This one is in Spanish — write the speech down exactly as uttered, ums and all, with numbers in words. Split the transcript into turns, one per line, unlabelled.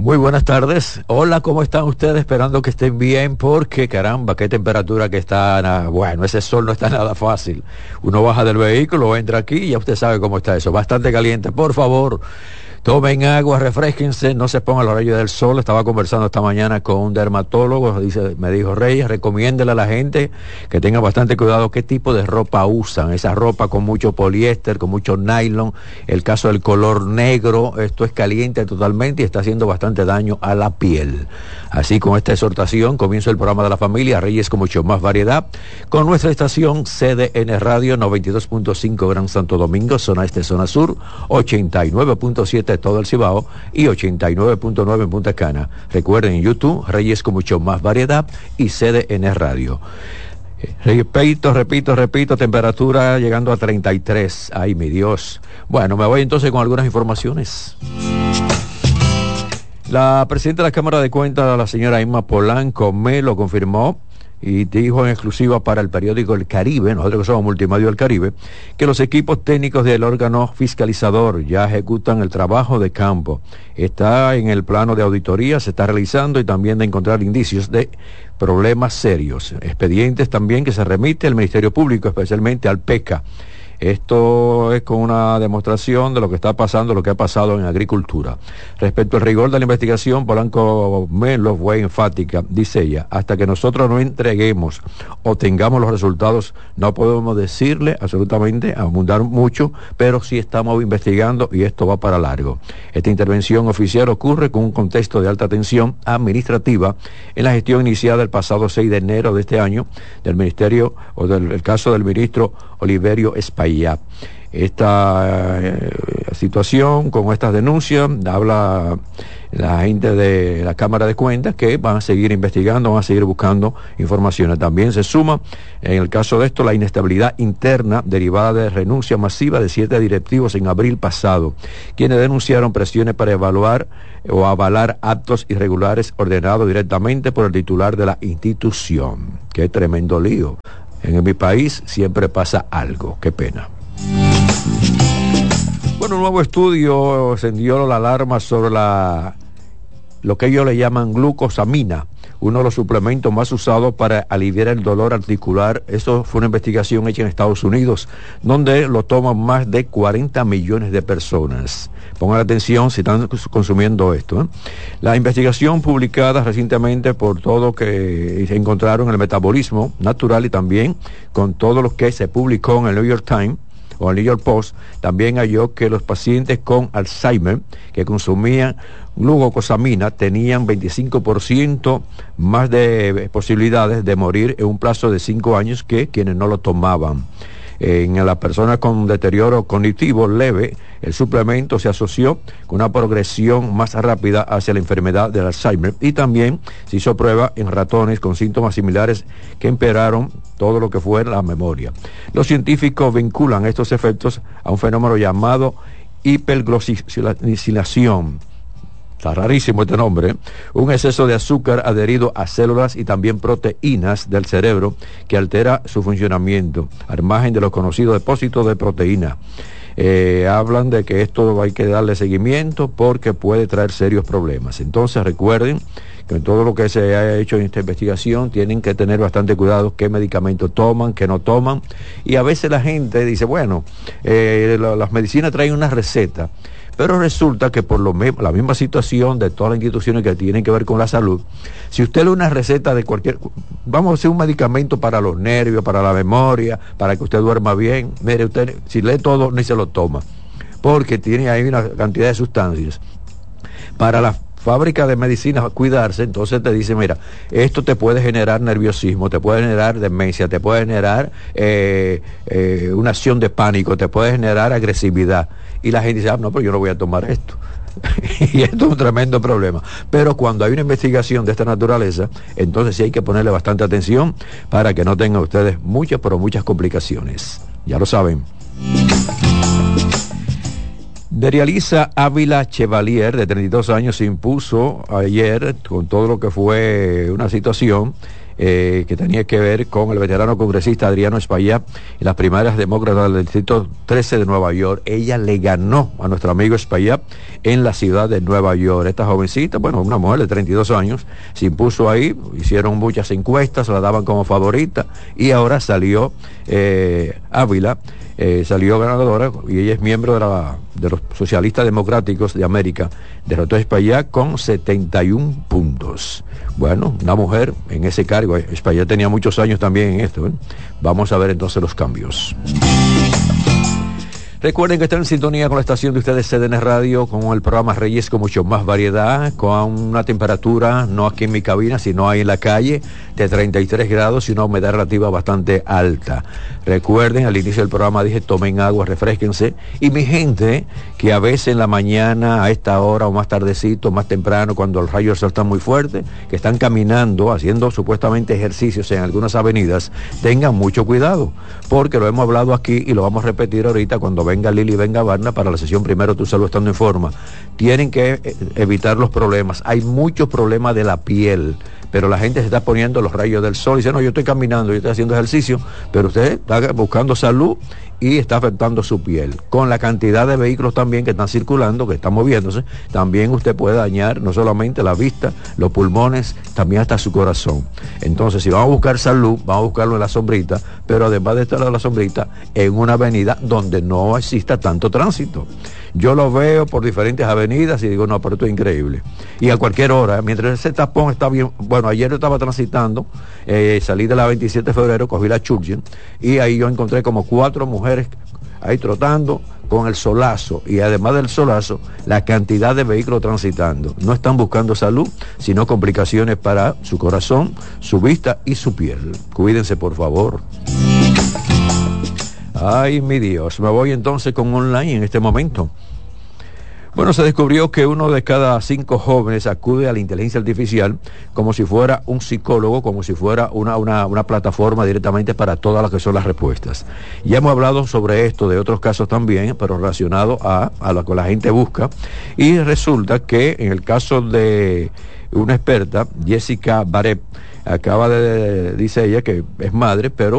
Muy buenas tardes. Hola, ¿cómo están ustedes? Esperando que estén bien, porque caramba, qué temperatura que está. Bueno, ese sol no está nada fácil. Uno baja del vehículo, entra aquí y ya usted sabe cómo está eso. Bastante caliente. Por favor, tomen agua, refresquense, no se pongan a los rayos del sol. Estaba conversando esta mañana con un dermatólogo, dice, me dijo, Reyes, recomiéndele a la gente que tenga bastante cuidado qué tipo de ropa usan. Esa ropa con mucho poliéster, con mucho nylon, el caso del color negro, esto es caliente totalmente y está haciendo bastante daño a la piel. Así, con esta exhortación, comienza el programa de la familia Reyes con mucho más variedad, con nuestra estación C D N Radio noventa y dos punto cinco Gran Santo Domingo, zona este, zona sur, ochenta y nueve punto siete todo el Cibao y ochenta y nueve punto nueve en Punta Cana. Recuerden, en YouTube, Reyes con mucho más variedad y C D N Radio. Repito, repito, repito, temperatura llegando a treinta y tres. Ay, mi Dios. Bueno, me voy entonces con algunas informaciones. La presidenta de la Cámara de Cuentas, la señora Irma Polanco, me lo confirmó y dijo en exclusiva para el periódico El Caribe, nosotros que somos Multimedio del Caribe, que los equipos técnicos del órgano fiscalizador ya ejecutan el trabajo de campo. Está en el plano de auditoría, se está realizando y también de encontrar indicios de problemas serios. Expedientes también que se remite al Ministerio Público, especialmente al PECA. Esto es con una demostración de lo que está pasando, lo que ha pasado en agricultura. Respecto al rigor de la investigación, Polanco Melo fue enfática, dice ella, hasta que nosotros no entreguemos o tengamos los resultados, no podemos decirle absolutamente, abundar mucho, pero sí estamos investigando y esto va para largo. Esta intervención oficial ocurre con un contexto de alta tensión administrativa en la gestión iniciada el pasado seis de enero de este año del Ministerio, o del el caso del ministro Oliverio Espaillat. Esta eh, situación, con estas denuncias, habla la gente de la Cámara de Cuentas que van a seguir investigando, van a seguir buscando informaciones. También se suma, en el caso de esto, la inestabilidad interna derivada de renuncia masiva de siete directivos en abril pasado, quienes denunciaron presiones para evaluar o avalar actos irregulares ordenados directamente por el titular de la institución. Qué tremendo lío. En mi país siempre pasa algo, qué pena. Bueno, un nuevo estudio encendió la alarma sobre la, lo que ellos le llaman glucosamina, uno de los suplementos más usados para aliviar el dolor articular. Eso fue una investigación hecha en Estados Unidos, donde lo toman más de cuarenta millones de personas. Pongan atención si están consumiendo esto, ¿eh? La investigación publicada recientemente por todo que se encontraron en el metabolismo natural y también con todo lo que se publicó en el New York Times o el New York Post, también halló que los pacientes con Alzheimer que consumían glucosamina tenían veinticinco por ciento más de posibilidades de morir en un plazo de cinco años que quienes no lo tomaban. En las personas con deterioro cognitivo leve, el suplemento se asoció con una progresión más rápida hacia la enfermedad del Alzheimer, y también se hizo prueba en ratones con síntomas similares que empeoraron todo lo que fue la memoria. Los científicos vinculan estos efectos a un fenómeno llamado hiperglicemilación. Está rarísimo este nombre, ¿eh? Un exceso de azúcar adherido a células y también proteínas del cerebro que altera su funcionamiento, al margen de los conocidos depósitos de proteína. Eh, hablan de que esto hay que darle seguimiento porque puede traer serios problemas. Entonces recuerden que en todo lo que se ha hecho en esta investigación tienen que tener bastante cuidado qué medicamentos toman, qué no toman, y a veces la gente dice, bueno, eh, la, las medicinas traen una receta, pero resulta que por lo mismo, la misma situación de todas las instituciones que tienen que ver con la salud, si usted lee una receta de cualquier, vamos a hacer un medicamento para los nervios, para la memoria, para que usted duerma bien, mire usted, si lee todo, ni se lo toma, porque tiene ahí una cantidad de sustancias. Para la fábrica de medicinas cuidarse, entonces te dice, mira, esto te puede generar nerviosismo, te puede generar demencia, te puede generar eh, eh, una acción de pánico, te puede generar agresividad. Y la gente dice, ah, no, pero yo no voy a tomar esto. Y esto es un tremendo problema. Pero cuando hay una investigación de esta naturaleza, entonces sí hay que ponerle bastante atención para que no tengan ustedes muchas, pero muchas complicaciones. Ya lo saben. Derialisa Ávila Chevalier, de treinta y dos años, se impuso ayer con todo lo que fue una situación eh, que tenía que ver con el veterano congresista Adriano Espaillá en las primarias demócratas del distrito trece de Nueva York. Ella le ganó a nuestro amigo Espaillá en la ciudad de Nueva York. Esta jovencita, bueno, una mujer de treinta y dos años, se impuso ahí, hicieron muchas encuestas, la daban como favorita y ahora salió eh, Ávila. Eh, salió ganadora y ella es miembro de, la, de los socialistas democráticos de América. Derrotó a Espaillá con setenta y un puntos. Bueno, una mujer en ese cargo. Espaillá tenía muchos años también en esto, ¿eh? Vamos a ver entonces los cambios. Recuerden que están en sintonía con la estación de ustedes C D N Radio, con el programa Reyes con mucho más variedad, con una temperatura, no aquí en mi cabina, sino ahí en la calle, de treinta y tres grados y una humedad relativa bastante alta. Recuerden, al inicio del programa dije, tomen agua, refresquense. Y mi gente, que a veces en la mañana, a esta hora o más tardecito, más temprano, cuando el rayo del sol está muy fuerte, que están caminando, haciendo supuestamente ejercicios en algunas avenidas, tengan mucho cuidado, porque lo hemos hablado aquí y lo vamos a repetir ahorita cuando venga Lili y venga Varna para la sesión Primero Tu Salud Estando en Forma. Tienen que evitar los problemas. Hay muchos problemas de la piel, pero la gente se está poniendo los rayos del sol y dice, no, yo estoy caminando, yo estoy haciendo ejercicio, pero usted está buscando salud y está afectando su piel. Con la cantidad de vehículos también que están circulando, que están moviéndose, también usted puede dañar no solamente la vista, los pulmones, también hasta su corazón. Entonces, si vamos a buscar salud, vamos a buscarlo en la sombrita, pero además de estar en la sombrita, en una avenida donde no exista tanto tránsito. Yo lo veo por diferentes avenidas y digo, no, pero esto es increíble. Y a cualquier hora, mientras ese tapón está bien, bueno, ayer yo estaba transitando, eh, salí de la veintisiete de febrero, cogí la Churchill, y ahí yo encontré como cuatro mujeres ahí trotando con el solazo, y además del solazo, la cantidad de vehículos transitando. No están buscando salud, sino complicaciones para su corazón, su vista y su piel. Cuídense, por favor. Ay, mi Dios, me voy entonces con online en este momento. Bueno, se descubrió que uno de cada cinco jóvenes acude a la inteligencia artificial como si fuera un psicólogo, como si fuera una, una, una plataforma directamente para todas las que son las respuestas. Ya hemos hablado sobre esto, de otros casos también, pero relacionado a, a lo que la gente busca. Y resulta que en el caso de una experta, Jessica Barep, acaba de, dice ella que es madre, pero